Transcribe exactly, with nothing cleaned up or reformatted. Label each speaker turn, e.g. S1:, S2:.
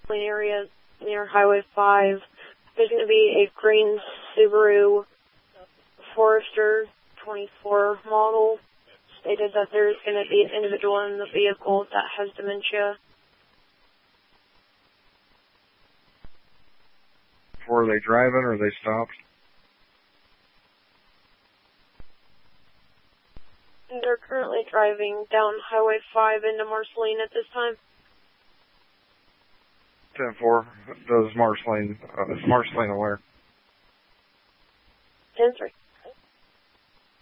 S1: Marceline area near Highway five. There's going to be a green Subaru Forester twenty-four model. Stated that there's going to be an individual in the vehicle that has dementia.
S2: Were they driving or they stopped?
S1: They're currently driving down Highway five into Marceline at this time.
S2: ten four, does Marceline, uh, is Marceline aware?
S1: ten three.